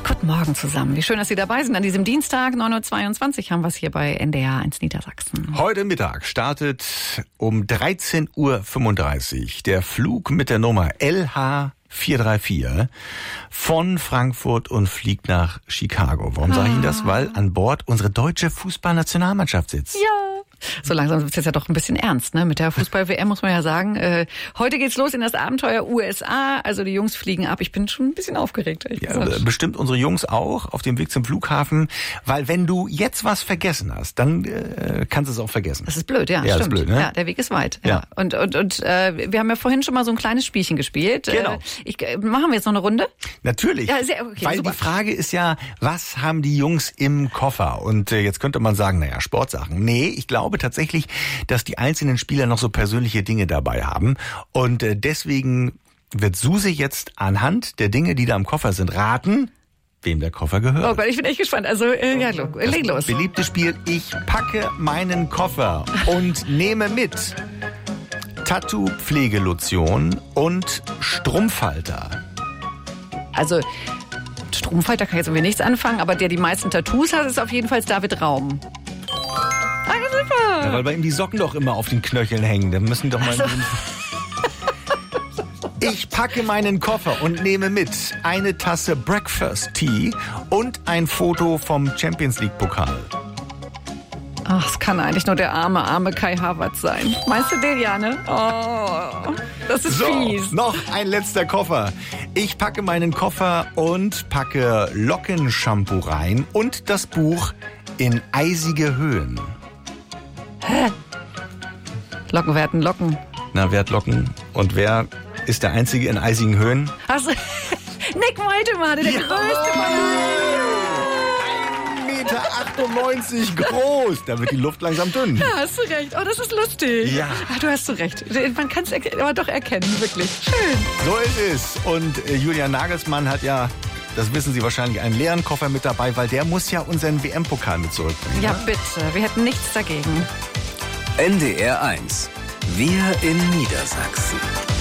Guten Morgen zusammen. Wie schön, dass Sie dabei sind. An diesem Dienstag, 9.22 Uhr, haben wir es hier bei NDR 1 Niedersachsen. Heute Mittag startet um 13.35 Uhr der Flug mit der Nummer LH434 von Frankfurt und fliegt nach Chicago. Warum sage ich Ihnen das? Weil an Bord unsere deutsche Fußballnationalmannschaft sitzt. Ja. So langsam wird es jetzt ja doch ein bisschen ernst, ne? Mit der Fußball-WM muss man ja sagen. Heute geht's los in das Abenteuer USA. Also die Jungs fliegen ab. Ich bin schon ein bisschen aufgeregt. Ja, bestimmt unsere Jungs auch auf dem Weg zum Flughafen. Weil wenn du jetzt was vergessen hast, dann kannst du es auch vergessen. Das ist blöd, ja, ja, stimmt. Das ist blöd, ne? Ja, der Weg ist weit. Ja. Und wir haben ja vorhin schon mal so ein kleines Spielchen gespielt. Genau. Machen wir jetzt noch eine Runde? Natürlich. Ja, okay, weil super. Die Frage ist ja, was haben die Jungs im Koffer? Und jetzt könnte man sagen, naja, Sportsachen. Nee, ich glaube tatsächlich, dass die einzelnen Spieler noch so persönliche Dinge dabei haben. Und deswegen wird Suse jetzt anhand der Dinge, die da im Koffer sind, raten, wem der Koffer gehört. Oh Gott, ich bin echt gespannt. Also, ja, leg los. Beliebtes Spiel, ich packe meinen Koffer und nehme mit Tattoo-Pflegelotion und Strumpfhalter. Also, Strumpfhalter kann ich jetzt irgendwie nichts anfangen, aber der die meisten Tattoos hat, ist auf jeden Fall David Raum. Ah, super. Ja, weil bei ihm die Socken doch immer auf den Knöcheln hängen. Da müssen doch mal... Ich packe meinen Koffer und nehme mit eine Tasse Breakfast Tea und ein Foto vom Champions League Pokal. Ach, es kann eigentlich nur der arme Kai Havertz sein. Meinst du den, ja, ne? Oh, das ist fies. Noch ein letzter Koffer. Ich packe meinen Koffer und packe Lockenshampoo rein und das Buch In eisige Höhen. Hä? Locken, wer hat denn Locken? Na, wer hat Locken? Und wer ist der Einzige in eisigen Höhen? Also, Nick Woltemade, der größte Mann. 1,98 Meter groß. Da wird die Luft langsam dünn. Ja, hast du recht. Oh, das ist lustig. Ja. Ach, du hast so recht. Man kann es aber doch erkennen, wirklich. Schön. So ist es. Und Julian Nagelsmann hat ja, das wissen Sie wahrscheinlich, einen leeren Koffer mit dabei, weil der muss ja unseren WM-Pokal mit zurückbringen. Ja, bitte. Wir hätten nichts dagegen. NDR 1. Wir in Niedersachsen.